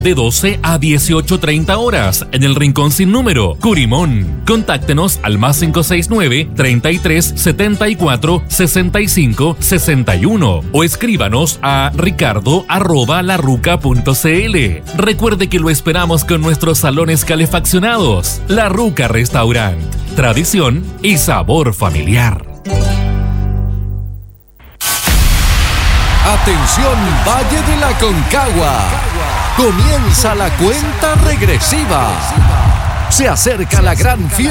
de 12 a 18:30 horas en el Rincón Sin Número, Curimón. Contáctenos al +569 33 74 65 61 o escríbanos a ricardo@larruca.cl. Recuerde que lo esperamos con nuestros salones calefaccionados. La Ruca Restaurant, tradición y sabor familiar. Atención, Valle de la Concagua. Comienza la cuenta regresiva. Se acerca la gran fiesta.